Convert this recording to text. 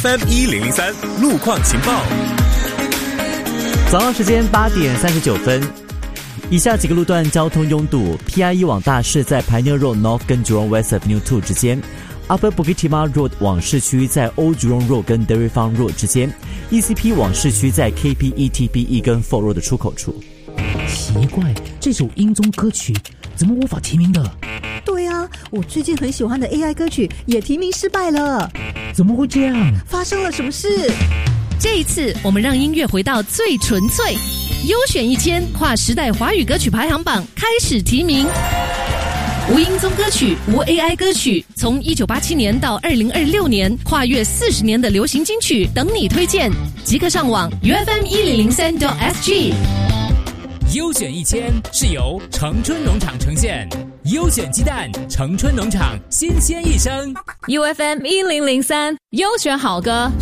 FM1003路况情报。 早上时间8点39分，以下几个路段交通拥堵 ：PIE 往大市在 Pioneer Road North 跟 Jurong West Avenue 2之间 ；Upper Bukit Timah Road 往市区在 Old Jurong Road 跟 Dairy Farm Road 之间 ；ECP 往市区在 KPE、TPE 跟 Fort Road 的出口处。 奇怪，这首英宗歌曲怎么无法提名的？ 对啊，我最近很喜欢的 AI 歌曲也提名失败了。 怎么会这样？ 发生了什么事？ 这一次我们让音乐回到最纯粹，优选1000跨时代华语歌曲排行榜开始提名。无英宗歌曲，无 AI 歌曲，从1987年到2026年，跨越40年的流行金曲等你推荐，即刻上网 UFM1003.SG。 优选1000是由城春农场呈现，优选鸡蛋，城春农场新鲜一生。 UFM1003优选好歌。